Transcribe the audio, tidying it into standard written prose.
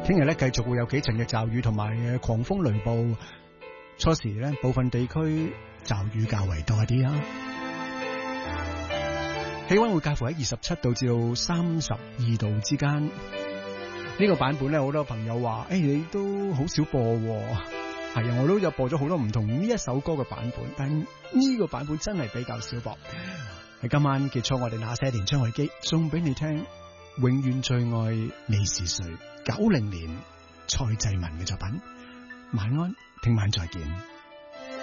聽日咧繼續會有幾陣嘅驟雨同埋狂風雷暴，初時咧部分地區驟雨較為多啲啊。氣溫會介乎喺27度至到32度之間。呢個版本咧，好多朋友話，你都好少播喎。係啊，我都有播咗好多唔同呢一首歌嘅版本，但呢個版本真係比較少播。喺今晚結束我哋那些年，張偉基送俾你聽，永遠最愛你是誰，90年蔡濟文嘅作品。晚安，聽晚再見。